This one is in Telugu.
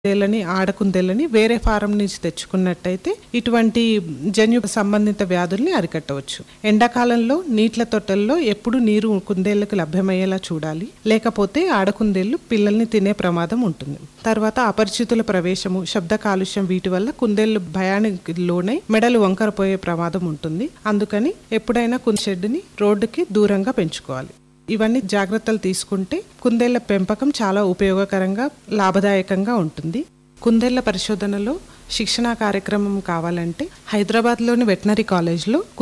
ఆడకుందేళ్ళని వేరే ఫారం నుంచి తెచ్చుకున్నట్టయితే ఇటువంటి జన్యు సంబంధిత వ్యాధుల్ని అరికట్టవచ్చు. ఎండాకాలంలో నీట్ల తొట్టెల్లో ఎప్పుడు నీరు కుందేళ్లకు లభ్యమయ్యేలా చూడాలి. లేకపోతే ఆడకుందేళ్లు పిల్లల్ని తినే ప్రమాదం ఉంటుంది. తర్వాత అపరిచితుల ప్రవేశము, శబ్ద కాలుష్యం వీటి వల్ల కుందేళ్లు భయానికి లోనై మెడలు వంకరపోయే ప్రమాదం ఉంటుంది. అందుకని ఎప్పుడైనా షెడ్ని రోడ్డుకి దూరంగా పెంచుకోవాలి. ఇవన్నీ జాగ్రత్తలు తీసుకుంటే కుందేళ్ల పెంపకం చాలా ఉపయోగకరంగా, లాభదాయకంగా ఉంటుంది. కుందేళ్ల పరిశోధనలో శిక్షణా కార్యక్రమం కావాలంటే హైదరాబాద్లోని వెటనరీ కాలేజ్లో